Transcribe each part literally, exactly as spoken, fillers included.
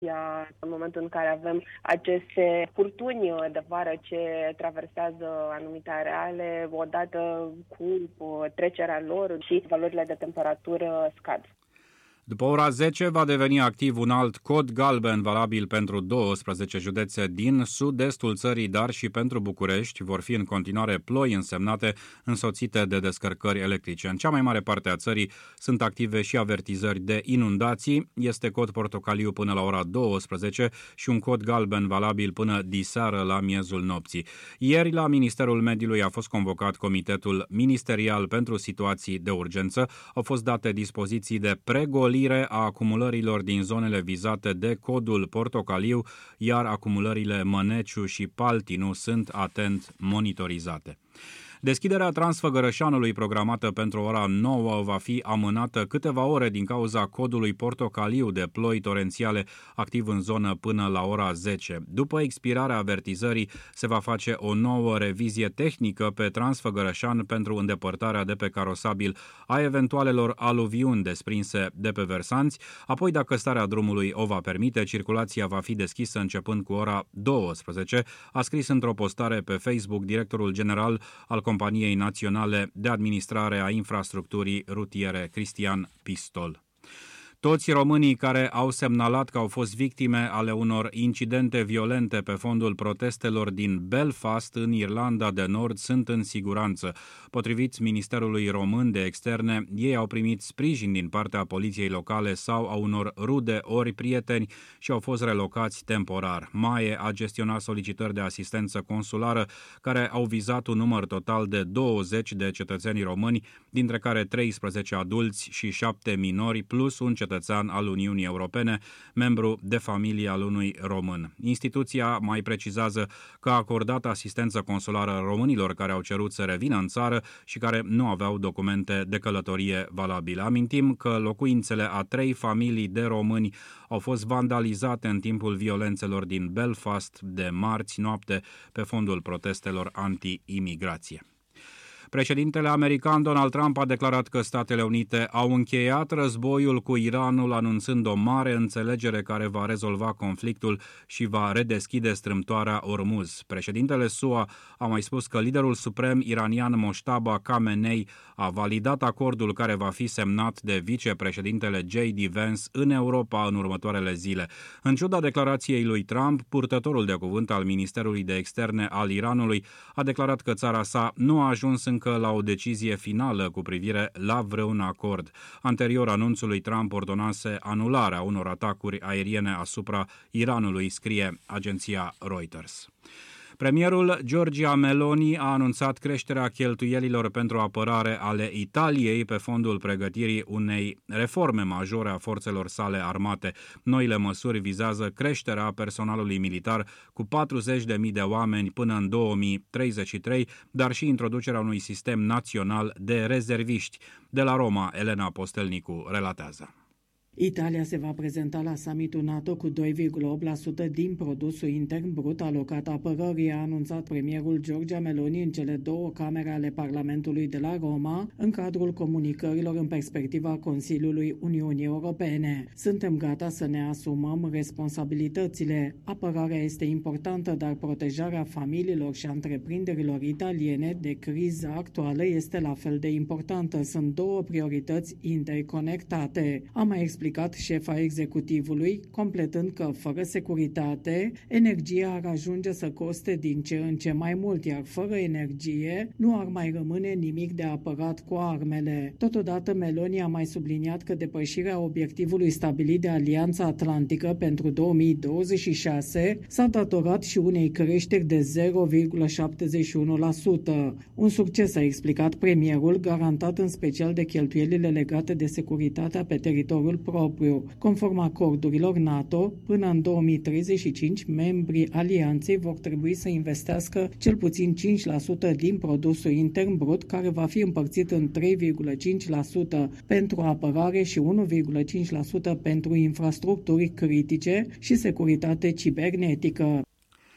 În momentul în care avem aceste furtuni de vară ce traversează anumite areale, odată cu trecerea lor și valorile de temperatură scad. După ora zece va deveni activ un alt cod galben valabil pentru douăsprezece județe din sud-estul țării, dar și pentru București vor fi în continuare ploi însemnate însoțite de descărcări electrice. În cea mai mare parte a țării sunt active și avertizări de inundații. Este cod portocaliu până la ora douăsprezece și un cod galben valabil până diseară la miezul nopții. Ieri la Ministerul Mediului a fost convocat Comitetul Ministerial pentru Situații de Urgență. Au fost date dispoziții de pregolire a acumulărilor din zonele vizate de codul portocaliu, iar acumulările Măneciu și Paltinu sunt atent monitorizate. Deschiderea Transfăgărășanului programată pentru ora nouă va fi amânată câteva ore din cauza codului portocaliu de ploi torențiale activ în zonă până la ora zece. După expirarea avertizării se va face o nouă revizie tehnică pe Transfăgărășan pentru îndepărtarea de pe carosabil a eventualelor aluviuni desprinse de pe versanți, apoi dacă starea drumului o va permite, circulația va fi deschisă începând cu ora douăsprezece, a scris într-o postare pe Facebook directorul general al Companiei Naționale de Administrare a Infrastructurii Rutiere, Cristian Pistol. Toți românii care au semnalat că au fost victime ale unor incidente violente pe fondul protestelor din Belfast, în Irlanda de Nord, sunt în siguranță. Potrivit Ministerului Român de Externe, ei au primit sprijin din partea poliției locale sau a unor rude ori prieteni și au fost relocați temporar. M A E a gestionat solicitări de asistență consulară care au vizat un număr total de douăzeci de cetățeni români, dintre care treisprezece adulți și șapte minori, plus un cetățean al Uniunii Europene, membru de familie al unui român. Instituția mai precizează că a acordat asistență consulară românilor care au cerut să revină în țară și care nu aveau documente de călătorie valabile. Amintim că locuințele a trei familii de români au fost vandalizate în timpul violențelor din Belfast de marți noapte pe fondul protestelor anti-imigrație. Președintele american Donald Trump a declarat că Statele Unite au încheiat războiul cu Iranul, anunțând o mare înțelegere care va rezolva conflictul și va redeschide strâmtoarea Ormuz. Președintele S U A a mai spus că liderul suprem iranian Mojtaba Khamenei a validat acordul care va fi semnat de vicepreședintele J D Vance în Europa în următoarele zile. În ciuda declarației lui Trump, purtătorul de cuvânt al Ministerului de Externe al Iranului a declarat că țara sa nu a ajuns încă la o decizie finală cu privire la vreun acord. Anterior anunțului, Trump ordonase anularea unor atacuri aeriene asupra Iranului, scrie agenția Reuters. Premierul Giorgia Meloni a anunțat creșterea cheltuielilor pentru apărare ale Italiei pe fondul pregătirii unei reforme majore a forțelor sale armate. Noile măsuri vizează creșterea personalului militar cu patruzeci de mii de oameni până în două mii treizeci și trei, dar și introducerea unui sistem național de rezerviști. De la Roma, Elena Postelnicu relatează. Italia se va prezenta la summitul NATO cu doi virgulă opt la sută din produsul intern brut alocat apărării, a anunțat premierul Giorgia Meloni în cele două camere ale Parlamentului de la Roma, în cadrul comunicărilor în perspectiva Consiliului Uniunii Europene. Suntem gata să ne asumăm responsabilitățile. Apărarea este importantă, dar protejarea familiilor și întreprinderilor italiene de criza actuală este la fel de importantă. Sunt două priorități interconectate. A mai explicat șefa executivului, completând că fără securitate, energia ar ajunge să coste din ce în ce mai mult, iar fără energie nu ar mai rămâne nimic de apărat cu armele. Totodată, Meloni a mai subliniat că depășirea obiectivului stabilit de Alianța Atlantică pentru două mii douăzeci și șase s-a datorat și unei creșteri de zero virgulă șaptezeci și unu la sută. Un succes, a explicat premierul, garantat în special de cheltuielile legate de securitatea pe teritoriul propriu. Conform acordurilor NATO, până în două mii treizeci și cinci, membrii alianței vor trebui să investească cel puțin cinci la sută din produsul intern brut, care va fi împărțit în trei virgulă cinci la sută pentru apărare și unu virgulă cinci la sută pentru infrastructuri critice și securitate cibernetică.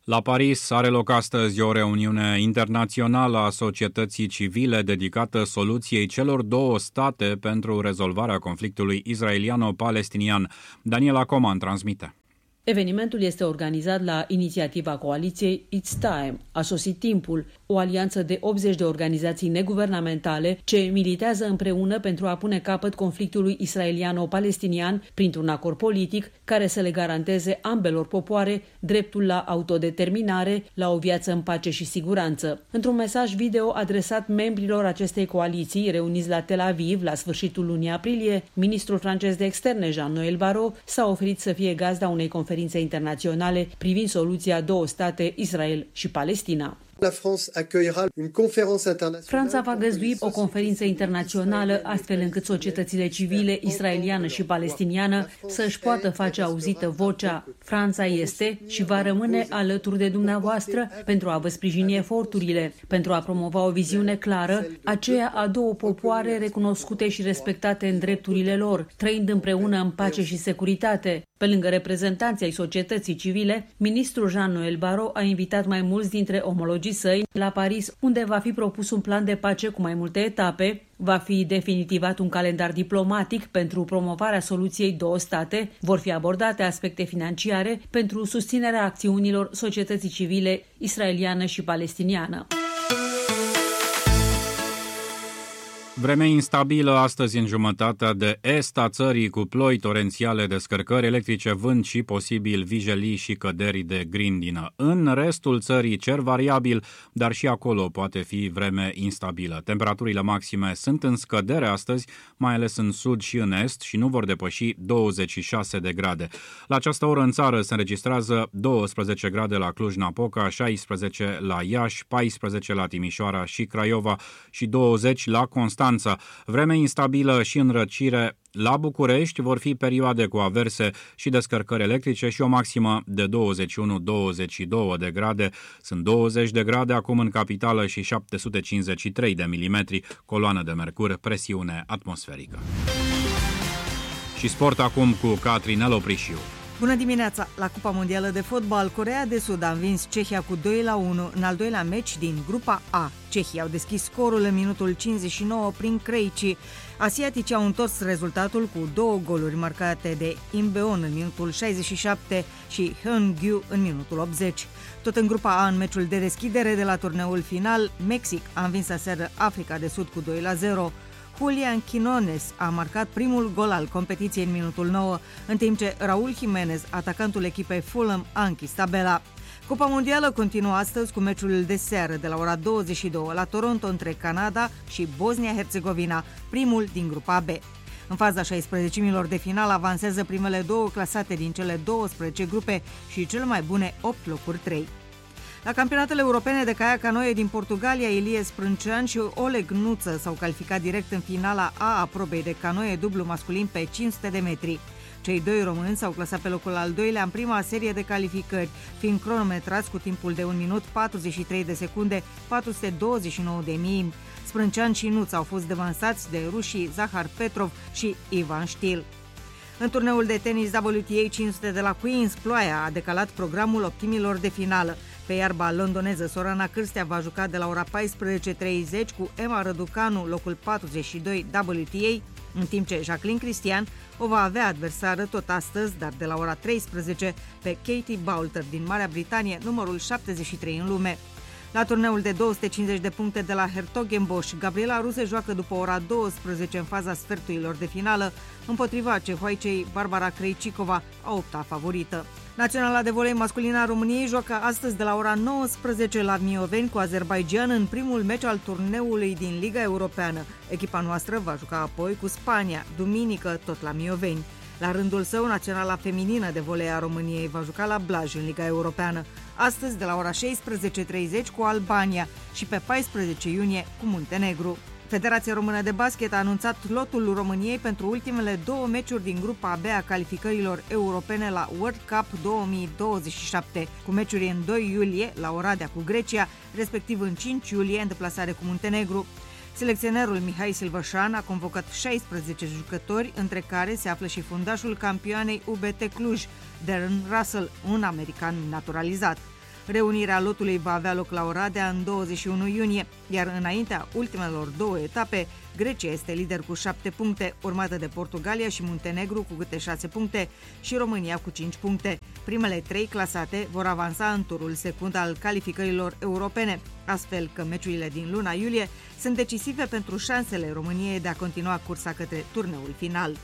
La Paris are loc astăzi o reuniune internațională a societății civile dedicată soluției celor două state pentru rezolvarea conflictului israeliano-palestinian. Daniela Coman transmite. Evenimentul este organizat la inițiativa coaliției It's Time, a sosit timpul, o alianță de optzeci de organizații neguvernamentale ce militează împreună pentru a pune capăt conflictului israeliano-palestinian printr-un acord politic care să le garanteze ambelor popoare dreptul la autodeterminare, la o viață în pace și siguranță. Într-un mesaj video adresat membrilor acestei coaliții reuniți la Tel Aviv la sfârșitul lunii aprilie, ministrul francez de externe Jean-Noël Barrot s-a oferit să fie gazda unei conferințe internaționale privind soluția două state, Israel și Palestina. Franța va găzdui o conferință internațională astfel încât societățile civile israeliană și palestiniană să își poată face auzită vocea. Franța este și va rămâne alături de dumneavoastră pentru a vă sprijini eforturile, pentru a promova o viziune clară, aceea a două popoare recunoscute și respectate în drepturile lor, trăind împreună în pace și securitate. Pe lângă reprezentanții ai societății civile, ministrul Jean-Noël Barrot a invitat mai mulți dintre omologii săi la Paris, unde va fi propus un plan de pace cu mai multe etape, va fi definitivat un calendar diplomatic pentru promovarea soluției două state, vor fi abordate aspecte financiare pentru susținerea acțiunilor societății civile israeliană și palestiniană. Vreme instabilă astăzi în jumătatea de est a țării cu ploi torențiale, descărcări electrice, vânt și posibil vijelii și căderi de grindină. În restul țării cer variabil, dar și acolo poate fi vreme instabilă. Temperaturile maxime sunt în scădere astăzi, mai ales în sud și în est, și nu vor depăși douăzeci și șase de grade. La această oră în țară se înregistrează douăsprezece grade la Cluj-Napoca, șaisprezece la Iași, paisprezece la Timișoara și Craiova și douăzeci la Constanța. Vreme instabilă și înrăcire la București, vor fi perioade cu averse și descărcări electrice și o maximă de douăzeci și unu douăzeci și doi de grade. Sunt douăzeci de grade acum în capitală și șapte sute cincizeci și trei de milimetri, coloană de mercur, presiune atmosferică. Și sport acum cu Catrinel Oprișiu. Bună dimineața! La Cupa Mondială de Fotbal, Coreea de Sud a învins Cehia cu doi la unu în al doilea meci din grupa A. Cehii au deschis scorul în minutul cincizeci și nouă prin Krejci. Asiaticii au întors rezultatul cu două goluri marcate de Imbeon în minutul șaizeci și șapte și Heung-gyu în minutul optzeci. Tot în grupa A, în meciul de deschidere de la turneul final, Mexic a învins aseară Africa de Sud cu doi la zero. Julian Quinones a marcat primul gol al competiției în minutul nouă, în timp ce Raúl Jiménez, atacantul echipei Fulham, a închis tabela. Cupa Mondială continuă astăzi cu meciul de seară de la ora douăzeci și două la Toronto între Canada și Bosnia-Herzegovina, primul din grupa B. În faza șaisprezecimilor de final avansează primele două clasate din cele douăsprezece grupe și cel mai bune opt locuri trei. La campionatele europene de caiac canoe din Portugalia, Ilie Sprâncean și Oleg Nuță s-au calificat direct în finala A a probei de canoe dublu masculin pe cinci sute de metri. Cei doi români s-au clasat pe locul al doilea în prima serie de calificări, fiind cronometrați cu timpul de un minut patruzeci și trei de secunde, patru sute douăzeci și nouă de mii. Sprâncean și Nuță au fost devansați de rușii Zahar Petrov și Ivan Stil. În turneul de tenis W T A cinci sute de la Queens, ploaia a decalat programul optimilor de finală. Pe iarba londoneză, Sorana Cârstea va juca de la ora paisprezece treizeci cu Emma Răducanu, locul patruzeci și doi W T A, în timp ce Jacqueline Cristian o va avea adversară tot astăzi, dar de la ora treisprezece, pe Katie Boulter din Marea Britanie, numărul șaptezeci și trei în lume. La turneul de două sute cincizeci de puncte de la Hertogenbosch, Gabriela Ruse joacă după ora douăsprezece în faza sferturilor de finală, împotriva cehoaicei Barbara Krejcikova, a opta favorită. Naționala de volei masculină a României joacă astăzi de la ora nouăsprezece la Mioveni cu Azerbaidjan în primul meci al turneului din Liga Europeană. Echipa noastră va juca apoi cu Spania, duminică tot la Mioveni. La rândul său, naționala feminină de volei a României va juca la Blaj în Liga Europeană, astăzi de la ora șaisprezece treizeci cu Albania și pe paisprezece iunie cu Muntenegru. Federația Română de Basket a anunțat lotul României pentru ultimele două meciuri din grupa B a calificărilor europene la World Cup două mii douăzeci și șapte, cu meciuri în doi iulie la Oradea cu Grecia, respectiv în cinci iulie în deplasare cu Muntenegru. Selecționerul Mihai Silvășan a convocat șaisprezece jucători, între care se află și fundașul campioanei U B T Cluj, Darren Russell, un american naturalizat. Reunirea lotului va avea loc la Oradea în douăzeci și unu iunie, iar înaintea ultimelor două etape, Grecia este lider cu șapte puncte, urmată de Portugalia și Muntenegru cu câte șase puncte și România cu cinci puncte. Primele trei clasate vor avansa în turul secund al calificărilor europene, astfel că meciurile din luna iulie sunt decisive pentru șansele României de a continua cursa către turneul final.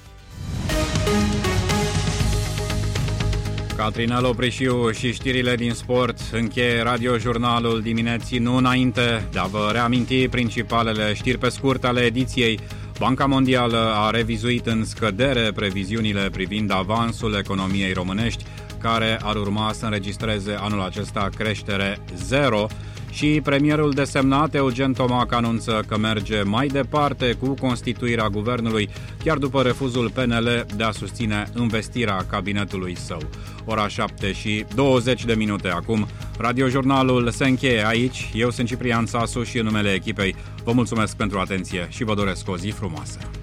Catrinel Oprișiu și știrile din sport încheie radiojurnalul dimineții, nu înainte de a vă reaminti principalele știri pe scurt ale ediției. Banca Mondială a revizuit în scădere previziunile privind avansul economiei românești, care ar urma să înregistreze anul acesta creștere zero. Și premierul desemnat Eugen Tomac anunță că merge mai departe cu constituirea guvernului, chiar după refuzul P N L de a susține investirea cabinetului său. Ora șapte și douăzeci de minute acum. Radiojurnalul se încheie aici. Eu sunt Ciprian Sasu și în numele echipei vă mulțumesc pentru atenție și vă doresc o zi frumoasă.